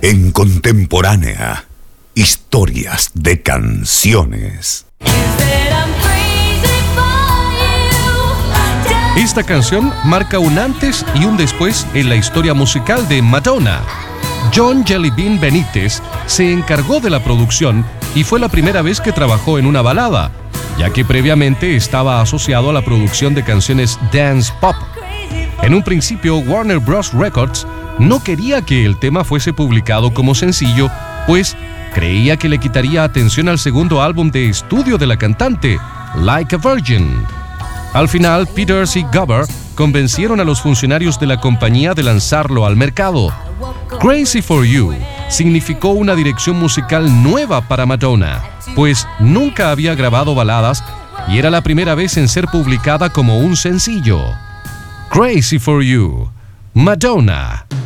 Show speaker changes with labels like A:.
A: En Contemporánea, historias de canciones.
B: Esta canción marca un antes y un después en la historia musical de Madonna. John Jelly Bean Benítez se encargó de la producción y fue la primera vez que trabajó en una balada, ya que previamente estaba asociado a la producción de canciones dance pop. En un principio, Warner Bros. Records no quería que el tema fuese publicado como sencillo, pues creía que le quitaría atención al segundo álbum de estudio de la cantante, Like a Virgin. Al final, Peters y Gubber convencieron a los funcionarios de la compañía de lanzarlo al mercado. Crazy for You significó una dirección musical nueva para Madonna, pues nunca había grabado baladas y era la primera vez en ser publicada como un sencillo. Crazy for You, Madonna.